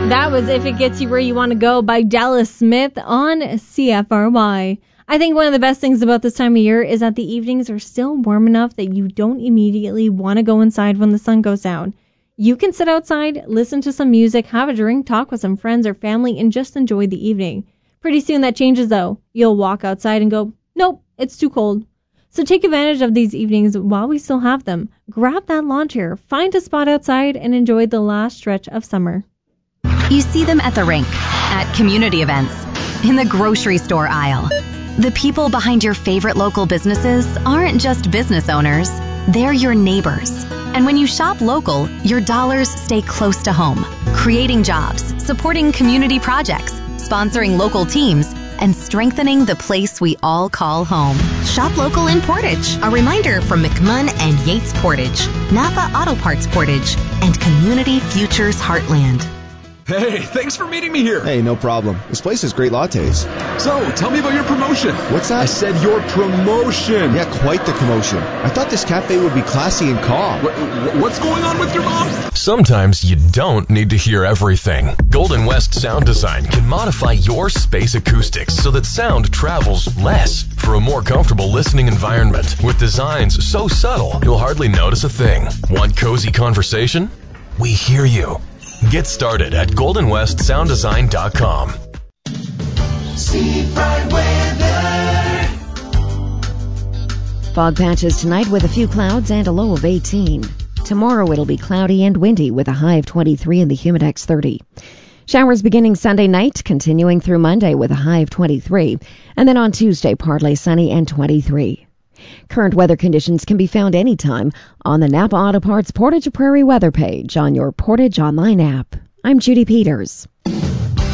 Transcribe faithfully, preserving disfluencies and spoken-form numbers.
That was If It Gets You Where You Want to Go by Dallas Smith on C F R Y. I think one of the best things about this time of year is that the evenings are still warm enough that you don't immediately want to go inside when the sun goes down. You can sit outside, listen to some music, have a drink, talk with some friends or family, and just enjoy the evening. Pretty soon that changes though. You'll walk outside and go, nope, it's too cold. So take advantage of these evenings while we still have them. Grab that lawn chair, find a spot outside, and enjoy the last stretch of summer. You see them at the rink, at community events, in the grocery store aisle. The people behind your favorite local businesses aren't just business owners, they're your neighbors. And when you shop local, your dollars stay close to home, creating jobs, supporting community projects, sponsoring local teams, and strengthening the place we all call home. Shop local in Portage. A reminder from McMunn and Yates Portage, Napa Auto Parts Portage, and Community Futures Heartland. Hey, thanks for meeting me here. Hey, no problem. This place has great lattes. So, tell me about your promotion. What's that? I said your promotion. Yeah, quite the commotion. I thought this cafe would be classy and calm. What, what's going on with your mom? Sometimes you don't need to hear everything. Golden West Sound Design can modify your space acoustics so that sound travels less for a more comfortable listening environment. With designs so subtle, you'll hardly notice a thing. Want cozy conversation? We hear you. Get started at golden west sound design dot com. Seafront weather. Fog patches tonight with a few clouds and a low of eighteen. Tomorrow it'll be cloudy and windy with a high of twenty-three and the Humidex thirty. Showers beginning Sunday night, continuing through Monday with a high of twenty-three. And then on Tuesday, partly sunny and twenty-three. Current weather conditions can be found anytime on the Napa Auto Parts Portage Prairie weather page on your Portage Online app. I'm Judy Peters.